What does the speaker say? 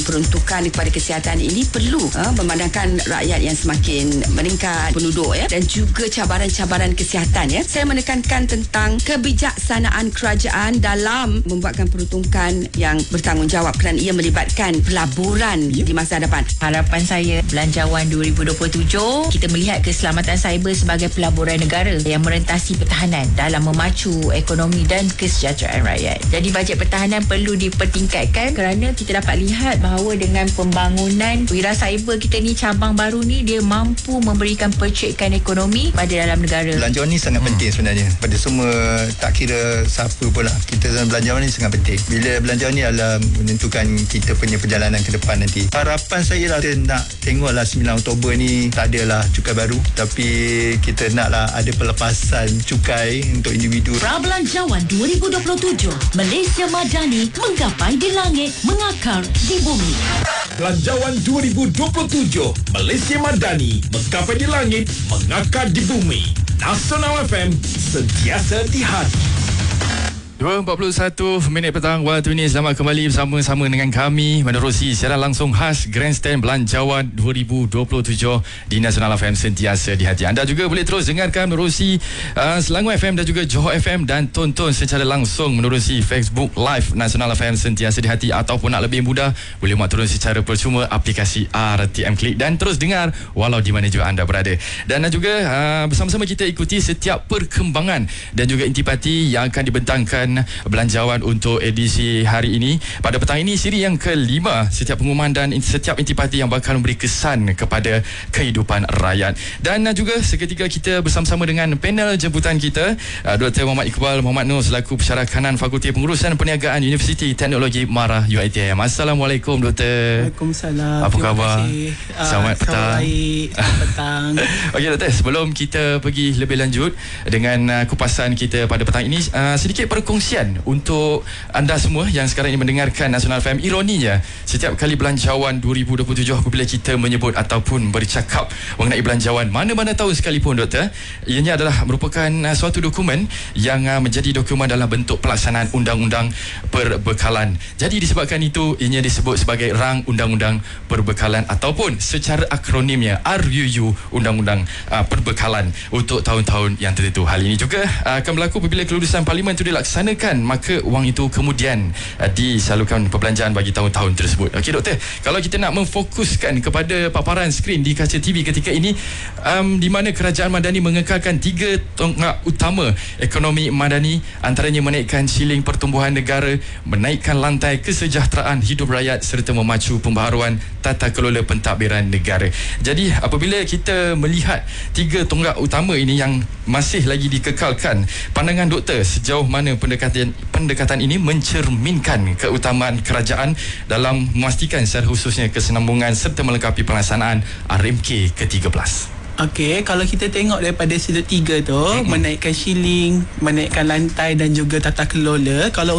peruntukan kepada kesihatan ini perlu memandangkan rakyat yang semakin meningkat penduduk dan juga cabaran-cabaran kesihatan Saya menekankan tentang kebijaksanaan kerajaan dalam membuatkan peruntukan yang bertanggungjawab kerana ia melibatkan pelaburan di masa hadapan. Harapan saya Belanjawan 2027 kita melihat keselamatan cyber sebagai pelaburan negara yang merentasi pertahanan dalam memacu ekonomi dan kesejahteraan rakyat. Jadi bajet pertahanan perlu dipertingkatkan kerana kita dapat lihat bahawa dengan pembangunan wira cyber kita ni, cabang baru ni, dia mampu memberikan percekapan ekonomi pada dalam negara. Belanjawan ni sangat penting sebenarnya pada semua, tak kira siapa pun lah. Kita belanjawan ni sangat penting. Bila belanjawan ni adalah menentukan kita punya perjalanan ke depan nanti. Harapan saya lah, kita nak tengoklah 9 Oktober ni tak adalah cukai baru, tapi kita naklah ada pelepasan cukai untuk individu. Pra-Belanjawan 2027, Malaysia Madani menggapai di langit, mengakar di bumi. Belanjawan 2027, Malaysia Madani menggapai di langit, mengakar di bumi. Nasional FM, sentiasa di hati. 2.41 minit petang waktu ini. Selamat kembali bersama-sama dengan kami menerusi siaran langsung khas Grandstand Belanjawan 2027 di Nasional FM, sentiasa di hati anda. Juga boleh terus dengarkan menerusi Selangor FM dan juga Johor FM, dan tonton secara langsung menerusi Facebook Live Nasional FM, sentiasa di hati. Ataupun nak lebih mudah, boleh muat turun secara percuma aplikasi RTM Klik dan terus dengar walau di mana juga anda berada. Dan juga bersama-sama kita ikuti setiap perkembangan dan juga intipati yang akan dibentangkan belanjawan untuk edisi hari ini. Pada petang ini, siri yang kelima, setiap pengumuman dan setiap intipati yang bakal memberi kesan kepada kehidupan rakyat. Dan juga seketika kita bersama-sama dengan panel jemputan kita, Dr. Muhammad Iqbal Muhammad Nur selaku pensyarah kanan Fakulti Pengurusan Perniagaan Universiti Teknologi MARA UiTM. Assalamualaikum Doktor. Waalaikumsalam. Apa khabar? Selamat petang. Baik. Selamat petang. Okey Doktor, sebelum kita pergi lebih lanjut dengan kupasan kita pada petang ini, sedikit perkongsian untuk anda semua yang sekarang ini mendengarkan Nasional FM. Ironinya, setiap kali belanjawan 2027 apabila kita menyebut ataupun bercakap mengenai belanjawan mana-mana tahun sekalipun Doktor, ianya adalah merupakan suatu dokumen yang menjadi dokumen dalam bentuk pelaksanaan undang-undang perbekalan. Jadi disebabkan itu, ianya disebut sebagai Rang Undang-Undang Perbekalan ataupun secara akronimnya RUU Undang-Undang Perbekalan untuk tahun-tahun yang tertentu. Hal ini juga akan berlaku apabila kelulusan Parlimen itu dilaksanakan, maka wang itu kemudian disalurkan perbelanjaan bagi tahun-tahun tersebut. Okey Doktor, kalau kita nak memfokuskan kepada paparan skrin di kaca TV ketika ini, di mana kerajaan Madani mengekalkan 3 tonggak utama ekonomi Madani, antaranya menaikkan siling pertumbuhan negara, menaikkan lantai kesejahteraan hidup rakyat serta memacu pembaharuan tata kelola pentadbiran negara. Jadi apabila kita melihat 3 tonggak utama ini yang masih lagi dikekalkan, pandangan Doktor sejauh mana pendekatan ini mencerminkan keutamaan kerajaan dalam memastikan secara khususnya kesinambungan serta melengkapi pelaksanaan RMK ke-13? Okey, kalau kita tengok daripada sudut 3 tu, menaikkan shilling, menaikkan lantai dan juga tata kelola, kalau